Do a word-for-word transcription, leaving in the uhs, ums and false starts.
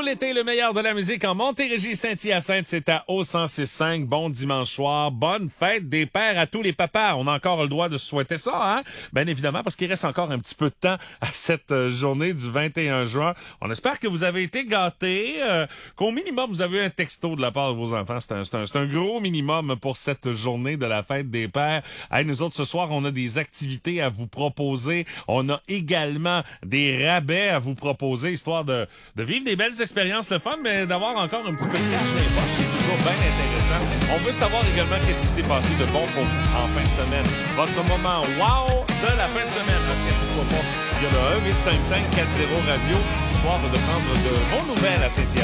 l'été, le meilleur de la musique en Montérégie, Saint-Hyacinthe, c'est à O cent six cinq. Bon dimanche soir, bonne fête des pères à tous les papas. On a encore le droit de se souhaiter ça, hein? Bien évidemment, parce qu'il reste encore un petit peu de temps à cette euh, journée du vingt et un juin. On espère que vous avez été gâtés, euh, qu'au minimum, vous avez eu un texto de la part de vos enfants. C'est un, c'est un, c'est un gros minimum pour cette journée de la fête des pères. Hey, nous autres, ce soir, on a des activités à vous proposer. On a également des rabais à vous proposer, histoire de, de vivre des belles expériences, le fun, mais d'avoir encore un petit peu de cash dans les poches. C'est toujours bien intéressant. On veut savoir également qu'est-ce qui s'est passé de bon pour vous en fin de semaine. Votre moment wow de la fin de semaine. Parce que pourquoi pas, il y a le un huit cinq cinq quatre zéro radio, histoire de prendre de vos nouvelles à Saint-Hyacinthe.